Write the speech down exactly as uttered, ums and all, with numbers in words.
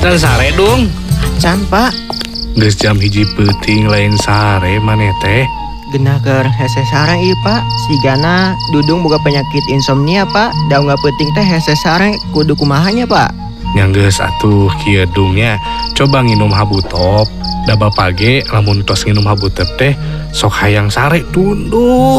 Dan sare dong. Can pak, Geus jam hiji peuting lain sare maneh teh. genah keur hese sareng ieu pak. Sigana Dudung boga penyakit insomnia pak. Da nggak penting teh hese sareng kudu kumahanya pak. Nyanggeus atuh kieu dungnya. Coba nginum habutop. Da bapage lamun tos nginum habutop teh sok hayang sare tunduk.